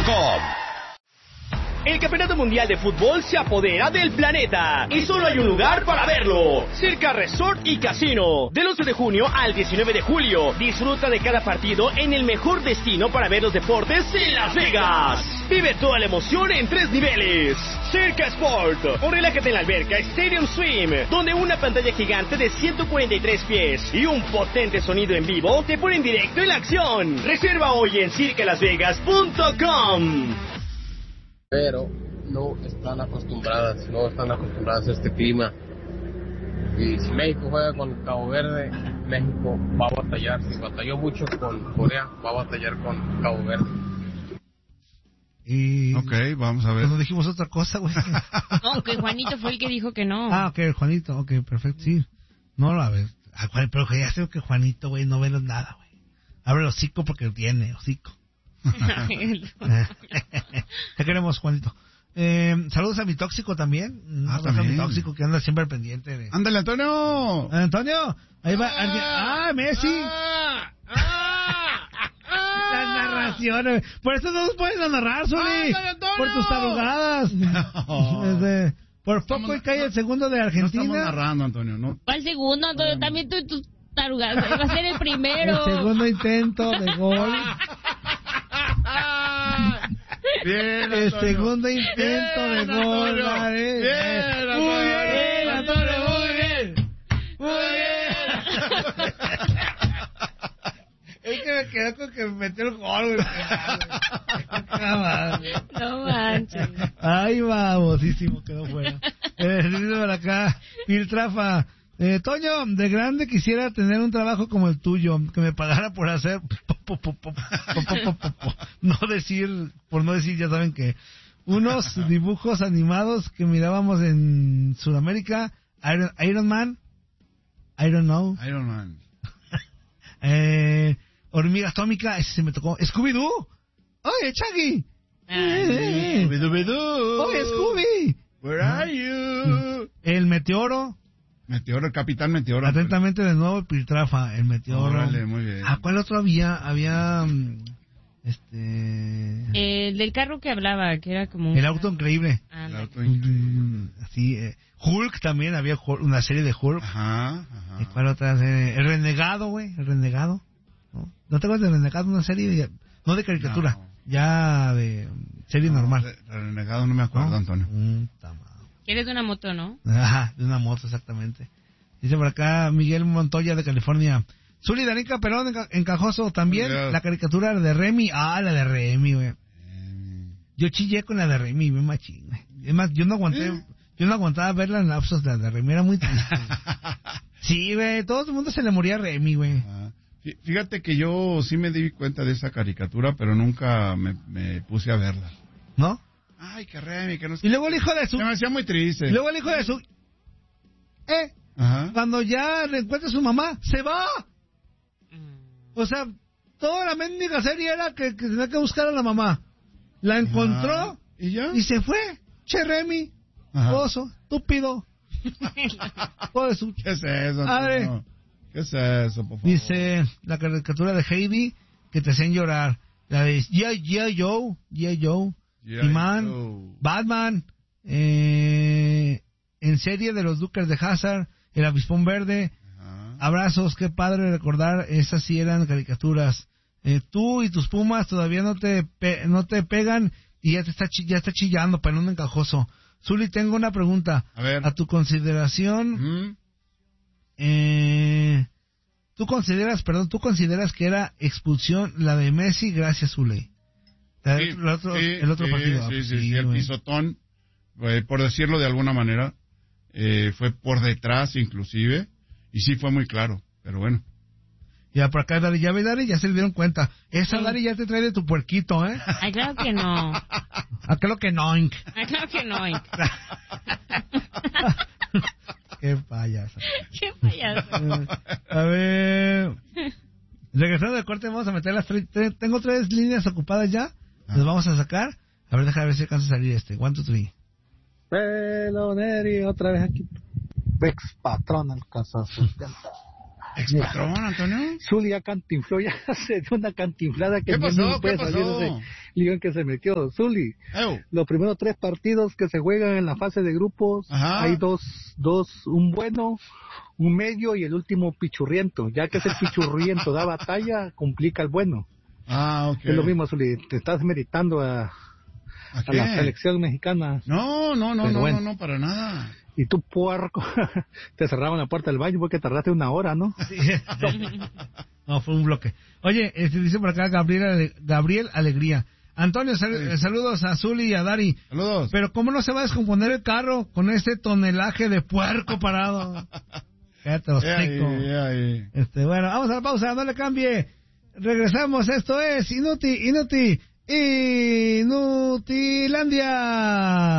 CircaSport.com. El Campeonato Mundial de Fútbol se apodera del planeta y solo hay un lugar para verlo: Circa Resort y Casino. Del 11 de junio al 19 de julio, disfruta de cada partido en el mejor destino para ver los deportes en Las Vegas. Vive toda la emoción en 3 niveles. Circa Sport, o relájate en la alberca Stadium Swim, donde una pantalla gigante de 143 pies y un potente sonido en vivo te ponen directo en la acción. Reserva hoy en circalasvegas.com. Pero no están acostumbradas a este clima. Y si México juega con Cabo Verde, México va a batallar. Si batalló mucho con Corea, va a batallar con Cabo Verde. Y... Ok, vamos a ver. Nos dijimos otra cosa, güey. No, que Juanito fue el que dijo que no. Ah, ok, Juanito, ok, perfecto, sí. No, a ver, pero ya sé que Juanito, güey, no ve nada, güey. Abre el hocico porque tiene hocico. Te queremos, Juanito. Saludos a mi tóxico también. También. A mi tóxico que anda siempre pendiente de... ¡Ándale, Antonio! Antonio, ahí va alguien. Messi. Las narraciones. Por eso no nos puedes narrar, Soli. Por tus tarugadas. No. Por poco y cae el segundo de Argentina. No estamos narrando, Antonio. No. ¿Cuál segundo, Antonio? También tú y tus tarugadas. Va a ser el primero. El segundo intento de gol. Bien, el segundo intento de gol. Bien, Antonio. Muy bien, Antonio, muy bien. Muy bien. Es que me quedé con que me metió el gol, güey. No manches. Ay, babosísimo, quedó fuera. Dice por acá, Piltrafa. Toño, de grande quisiera tener un trabajo como el tuyo, que me pagara por hacer... por no decir, ya saben que... Unos dibujos animados que mirábamos en Sudamérica. Iron Man. Iron Man. Hormiga Atómica, ese se me tocó. Scooby-Doo. Oye, Chaggy. Scooby-Doo. Oye, Scooby. Where are you? El Meteoro. El Capitán Meteoro. Atentamente de nuevo, Piltrafa, el Meteoro. Órale, muy bien. ¿Cuál otro había? El del carro que hablaba, que era como... El auto increíble. El auto increíble. Así, Hulk también, había una serie de Hulk. Ajá. ¿Y cuál otra serie? El Renegado, güey, el Renegado. ¿No te acuerdas del Renegado? Una serie, no de caricatura, ya de serie normal. El Renegado no me acuerdo, Antonio. Eres de una moto, ¿no? Ajá, de una moto, exactamente. Dice por acá Miguel Montoya de California. Zuli Danica Perón Encajoso también. La caricatura de Remy. La de Remy, güey. Yo chillé con la de Remy, bien machín, güey. Es más, yo no aguantaba verla en lapsos de la de Remy, era muy triste. Sí, güey, todo el mundo se le moría a Remy, güey. Fíjate que yo sí me di cuenta de esa caricatura, pero nunca me puse a verla. ¿No? Ay, que Remy, que no sé. Y luego el hijo de su... Se me hacía muy triste. Y luego el hijo de su... Cuando ya le encuentra a su mamá, ¡se va! O sea, toda la mendiga serie era que tenía que buscar a la mamá. La encontró y ya y se fue. Che, Remy, oso, estúpido. ¿Qué es eso? No. ¿Qué es eso, por favor? Dice la caricatura de Heidi que te hacen llorar. La de G.I. Joe, He-Man, Batman, en serie de los Duques de Hazzard, El Avispón Verde. Abrazos, qué padre recordar, esas sí eran caricaturas. Tú y tus Pumas todavía no te pegan y ya está chillando, pelón encajoso. Zuli, tengo una pregunta. A ver. A tu consideración, ¿tú consideras que era expulsión la de Messi? Gracias, Zuli. El otro partido. Sí, el pisotón, por decirlo de alguna manera, fue por detrás inclusive. Y sí fue muy claro, pero bueno. Ya por acá, Dari, ya se le dieron cuenta. Esa Dari ya te trae de tu puerquito, ¿eh? Ay, claro que no. Claro que no, Inc. Claro que no, Inc. Qué payaso. Qué payaso. A ver. Regresando del corte, vamos a meter las tengo 3 líneas ocupadas ya. Las vamos a sacar. A ver, déjame ver si alcanza a salir 1, 2, 3. Peloneri, otra vez aquí. Vex patrón alcanza a sus Expatrón, Antonio. Zuli ya cantinfló, ya se dio una cantinflada que ¿Qué pasó? puede salir de ese lío en que se metió. Zuli, los primeros 3 partidos que se juegan en la fase de grupos, hay dos, un bueno, un medio y el último pichurriento. Ya que es el pichurriento da batalla, complica el bueno. Ok. Es lo mismo, Zuli, te estás meritando a la selección mexicana. No, para nada. Y tú, puerco, te cerraban la puerta del baño porque tardaste 1 hora, ¿no? Sí. No, fue un bloque. Oye, dice por acá Gabriel Alegría. Antonio, saludos a Zuli y a Dari. Saludos. Pero ¿cómo no se va a descomponer el carro con este tonelaje de puerco parado? Cállate, hocico. Bueno, vamos a la pausa, no le cambie. Regresamos, esto es Inutilandia.